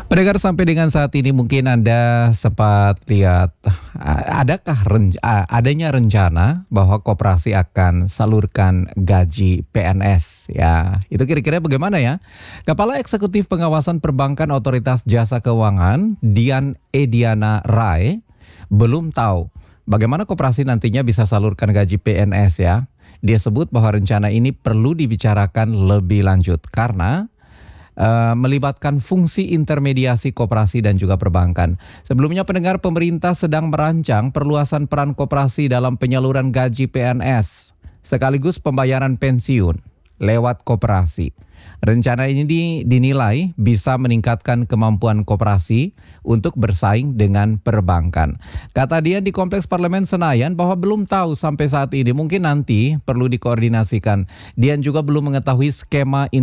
Pendengar, sampai dengan saat ini mungkin Anda sempat lihat adanya rencana bahwa koperasi akan salurkan gaji PNS ya. Itu kira-kira bagaimana ya? Kepala Eksekutif Pengawasan Perbankan Otoritas Jasa Keuangan, Dian Ediana Rai, belum tahu bagaimana koperasi nantinya bisa salurkan gaji PNS ya. Dia sebut bahwa rencana ini perlu dibicarakan lebih lanjut karena melibatkan fungsi intermediasi koperasi dan juga perbankan. Sebelumnya, pendengar, pemerintah sedang merancang perluasan peran koperasi dalam penyaluran gaji PNS sekaligus pembayaran pensiun lewat koperasi. Rencana ini dinilai bisa meningkatkan kemampuan koperasi untuk bersaing dengan perbankan. Kata dia di Kompleks Parlemen Senayan bahwa belum tahu sampai saat ini, mungkin nanti perlu dikoordinasikan. Dian juga belum mengetahui skema